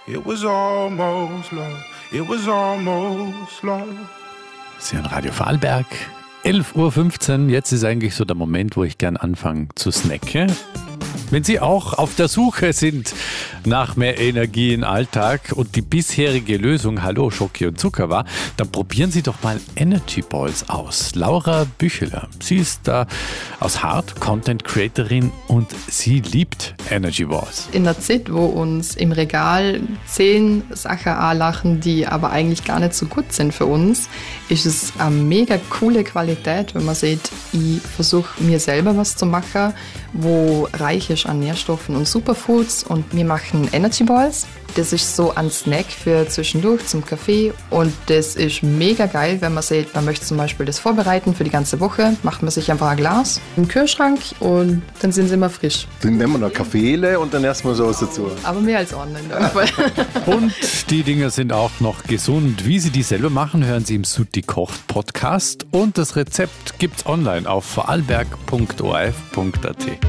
It was almost love. It was almost love. Sie hören Radio Vorarlberg. 11.15 Uhr, jetzt ist eigentlich so der Moment, wo ich gern anfange zu snacken. Wenn Sie auch auf der Suche sind nach mehr Energie im Alltag und die bisherige Lösung Hallo Schoki und Zucker war, dann probieren Sie doch mal Energy Balls aus. Laura Bücheler, sie ist da aus Hart, Content Creatorin und sie liebt Energy Balls. In der Zeit, wo uns im Regal 10 Sachen anlachen, die aber eigentlich gar nicht so gut sind für uns, ist es eine mega coole Qualität, wenn man sieht, ich versuche mir selber was zu machen, wo reich ist an Nährstoffen und Superfoods, und wir machen Energy Balls. Das ist so ein Snack für zwischendurch zum Kaffee, und das ist mega geil, wenn man sieht, man möchte zum Beispiel das vorbereiten für die ganze Woche, macht man sich einfach ein Glas im Kühlschrank und dann sind sie immer frisch. Dann nehmen wir noch Kaffeele und dann erstmal so was dazu. Aber mehr als ordentlich in dem Fall. Und die Dinger sind auch noch gesund. Wie Sie die selber machen, hören Sie im Sutti Kocht Podcast, und das Rezept gibt's online auf vorarlberg.orf.at.